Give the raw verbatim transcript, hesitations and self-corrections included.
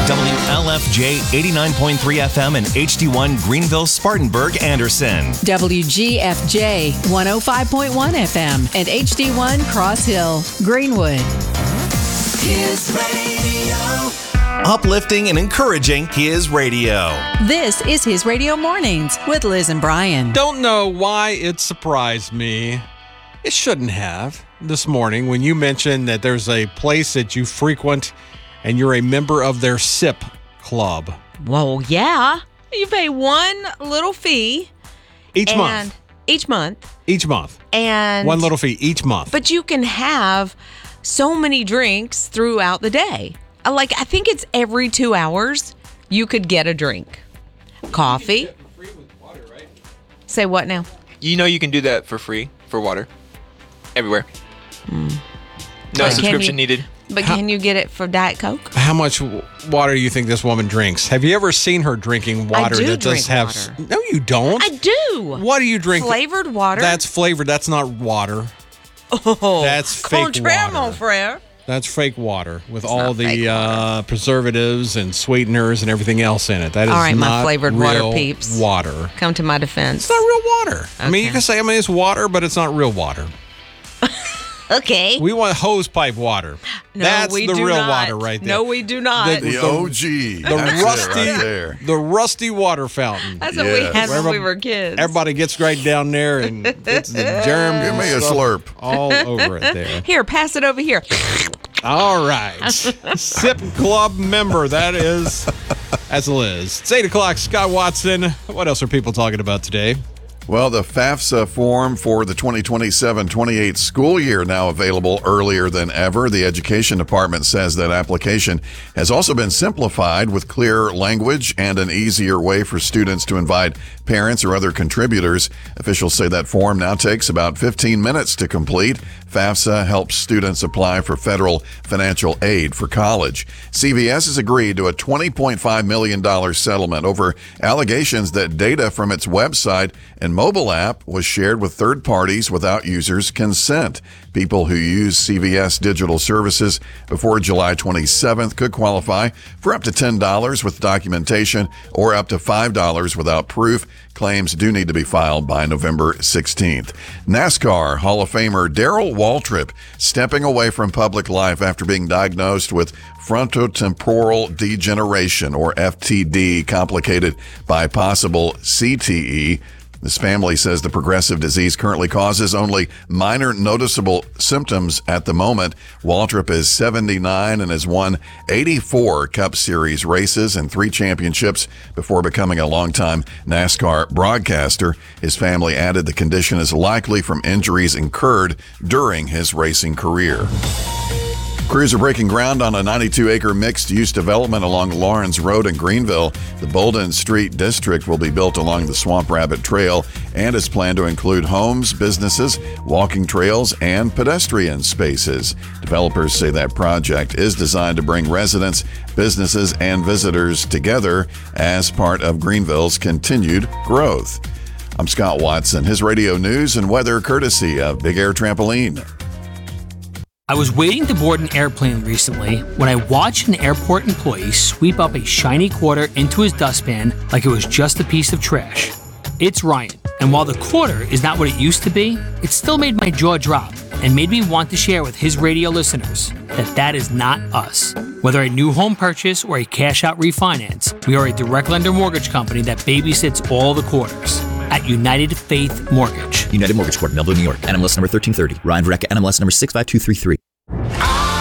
W L F J eighty-nine point three F M and H D one Greenville, Spartanburg, Anderson. W G F J one oh five point one F M and H D one Cross Hill, Greenwood. His Radio. Uplifting and encouraging His Radio. This is His Radio Mornings with Liz and Brian. Don't know why it surprised me. It shouldn't have this morning when you mentioned that there's a place that you frequent and you're a member of their S I P club. Well, yeah. You pay one little fee. Each and month. Each month. Each month. And one little fee each month. But you can have so many drinks throughout the day. Like, I think it's every two hours you could get a drink. Coffee. Water, right? Say what now? You know you can do that for free for water. Everywhere. Mm. No But subscription you, needed. But How, can you get it for Diet Coke? How much water do you think this woman drinks? Have you ever seen her drinking water I do that drink does have water. No, you don't. I do. What do you drink? Flavored water. That's flavored. That's not water. Oh, that's fake contraire, water. mon frère. That's fake water with It's all the uh, preservatives and sweeteners and everything else in it. That is all right, not my flavored real water peeps. Water. Come to my defense. It's not real water. Okay. I mean, you can say, I mean, it's water, but it's not real water. Okay. We want hose pipe water. No, That's we the do real not. water right there. No, we do not. The, The O G. The That's rusty, it right there. the rusty water fountain. That's what we Yes. had when Everybody- we were kids. Everybody gets right down there and gets the germs. Give me and a stuff slurp. all over it there. Here, pass it over here. All right. S I P Club member. That is, that's Liz. It's eight o'clock. Scott Watson. What else are people talking about today? Well, the FAFSA form for the twenty twenty-seven twenty-eight school year now available earlier than ever. The Education Department says that application has also been simplified with clear language and an easier way for students to invite parents or other contributors. Officials say that form now takes about fifteen minutes to complete. FAFSA helps students apply for federal financial aid for college. C V S has agreed to a twenty point five million dollars settlement over allegations that data from its website and mobile app was shared with third parties without users' consent. People who use C V S digital services before July twenty-seventh could qualify for up to ten dollars with documentation or up to five dollars without proof. Claims do need to be filed by November sixteenth. NASCAR Hall of Famer Darrell Waltrip stepping away from public life after being diagnosed with frontotemporal degeneration, or F T D, complicated by possible C T E. His family says the progressive disease currently causes only minor noticeable symptoms at the moment. Waltrip is seventy-nine and has won eighty-four Cup Series races and three championships before becoming a longtime NASCAR broadcaster. His family added the condition is likely from injuries incurred during his racing career. Crews are breaking ground on a ninety-two acre mixed-use development along Lawrence Road in Greenville. The Bolden Street District will be built along the Swamp Rabbit Trail and is planned to include homes, businesses, walking trails, and pedestrian spaces. Developers say that project is designed to bring residents, businesses, and visitors together as part of Greenville's continued growth. I'm Scott Watson. His radio news and weather courtesy of Big Air Trampoline. I was waiting to board an airplane recently when I watched an airport employee sweep up a shiny quarter into his dustpan like it was just a piece of trash. It's Ryan, and while the quarter is not what it used to be, it still made my jaw drop and made me want to share with his radio listeners that that is not us. Whether a new home purchase or a cash-out refinance, we are a direct lender mortgage company that babysits all the quarters at United Faith Mortgage. United Mortgage Corp, Melville, New York. N M L S number thirteen thirty. Ryan Verrecka, N M L S number six five two three three.